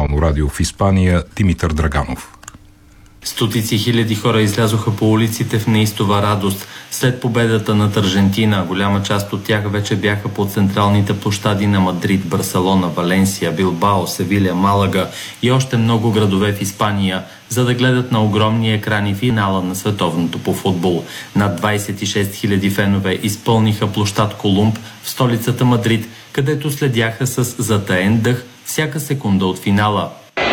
национално радио в Испания Димитър Драганов. Стотици хиляди хора излязоха по улиците в неистова радост след победата над Аржентина. Голяма част от тях вече бяха по централните площади на Мадрид, Барселона, Валенсия, Билбао, Севиля, Малага и още много градове в Испания, за да гледат на огромни екрани финала на световното по футбол. Над 26 000 фенове изпълниха площад Колумб в столицата Мадрид, където следяха с затаен дъх всяка секунда от финала.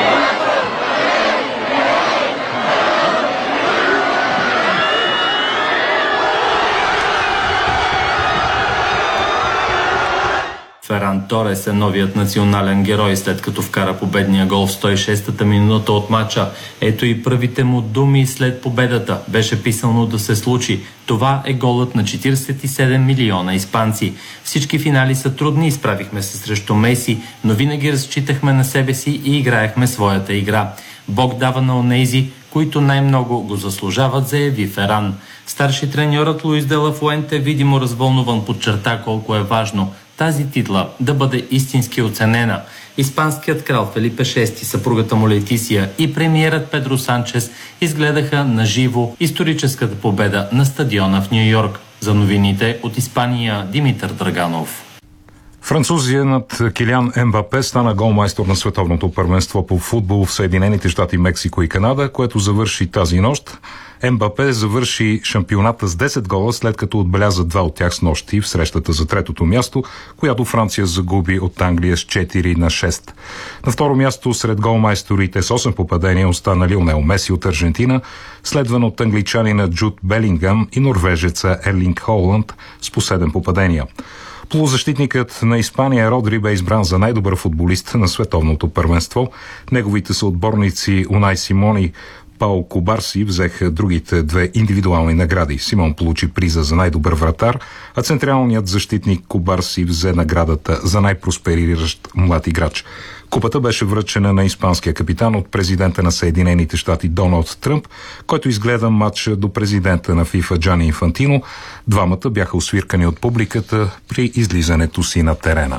Феран Торес е новият национален герой, след като вкара победния гол в 106-та минута от матча. Ето и първите му думи след победата. Беше писано да се случи. Това е голът на 47 милиона испанци. Всички финали са трудни, изправихме се срещу Меси, но винаги разчитахме на себе си и играехме своята игра. Бог дава на онези, които най-много го заслужават, заяви Феран. Старши треньорът Луис де ла Фуенте, видимо развълнуван, подчерта колко е важно тази титла да бъде истински оценена. Испанският крал Фелипе VI, съпругата му Летисия и премиерът Педро Санчес изгледаха на живо историческата победа на стадиона в Ню-Йорк. За новините от Испания Димитър Драганов. Французият Килиан Ембапе стана голмайстор на световното първенство по футбол в Съединените щати, Мексико и Канада, което завърши тази нощ. Ембапе завърши шампионата с 10 гола, след като отбеляза 2 от тях снощи в срещата за третото място, която Франция загуби от Англия с 4-6. На второ място сред голмайсторите с 8 попадения остана Лионел Меси от Аржентина, следван от англичанина Джуд Белингъм и норвежеца Ерлинг Холанд с по 7 попадения. Полузащитникът на Испания Родри бе избран за най-добър футболист на световното първенство. Неговите съотборници Унай Симон и Пао Кубарси взеха другите две индивидуални награди. Симон получи приза за най-добър вратар, а централният защитник Кубарси взе наградата за най-проспериращ млад играч. Купата беше връчена на испанския капитан от президента на Съединените щати Доналд Тръмп, който изгледа матча до президента на ФИФА Джани Инфантино. Двамата бяха освиркани от публиката при излизането си на терена.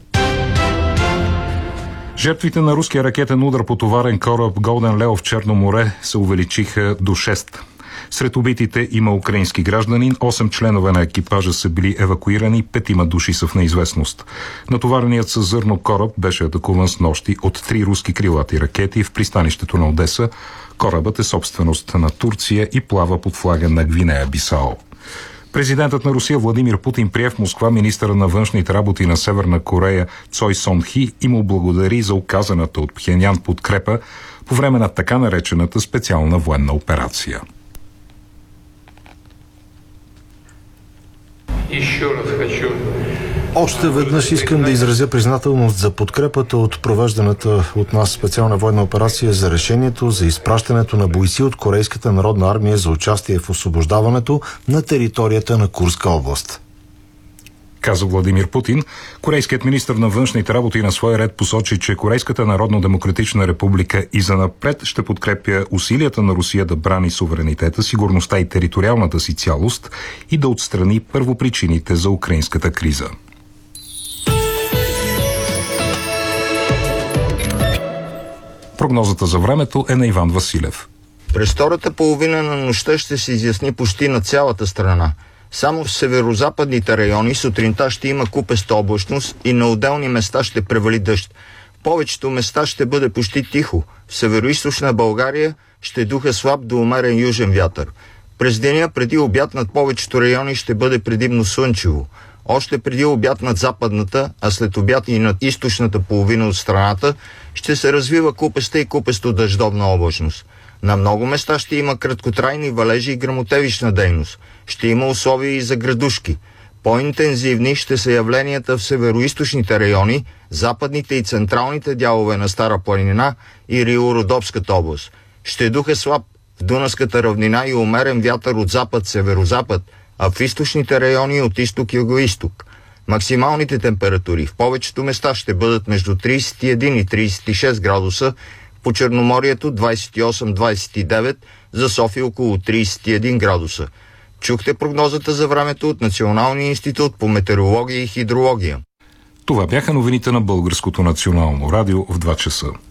Жертвите на руския ракетен удар по товарен кораб Голден Лео в Черно море се увеличиха до 6. Сред убитите има украински гражданин, 8 членове на екипажа са били евакуирани, 5 души са в неизвестност. Натовареният със зърно кораб беше атакуван с нощи от 3 руски крилати ракети в пристанището на Одеса. Корабът е собственост на Турция и плава под флага на Гвинея Бисао. Президентът на Русия Владимир Путин прие в Москва министъра на външните работи на Северна Корея Цой Сон Хи и му благодари за оказаната от Пхенян подкрепа по време на така наречената специална военна операция. Още веднъж искам да изразя признателност за подкрепата от провежданата от нас специална военна операция, за решението за изпращането на бойци от Корейската народна армия за участие в освобождаването на територията на Курска област. Каза Владимир Путин. Корейският министър на външните работи на своя ред посочи, че Корейската народно-демократична република и занапред ще подкрепя усилията на Русия да брани суверенитета, сигурността и териториалната си цялост и да отстрани първопричините за украинската криза. Прогнозата за времето е на Иван Василев. През втората половина на нощта ще се изясни почти на цялата страна. Само в северо-западните райони сутринта ще има купеста облачност и на отделни места ще превали дъжд. В повечето места ще бъде почти тихо. В северо-източна България ще духа слаб до умерен южен вятър. През деня преди обяд над повечето райони ще бъде предимно слънчево. Още преди обяд над западната, а след обяд и над източната половина от страната ще се развива купеста и купесто-дъждовна облачност. На много места ще има краткотрайни валежи и гръмотевична дейност. Ще има условия и за градушки. По-интензивни ще са явленията в североизточните райони, западните и централните дялове на Стара планина и Рило-Родопската област. Ще духа слаб в Дунавската равнина и умерен вятър от запад-северозапад, а в източните райони от изток-юго-исток. Максималните температури в повечето места ще бъдат между 31 и 36 градуса, по Черноморието 28-29, за София около 31 градуса. Чухте прогнозата за времето от Националния институт по метеорология и хидрология. Това бяха новините на Българското национално радио в 2 часа.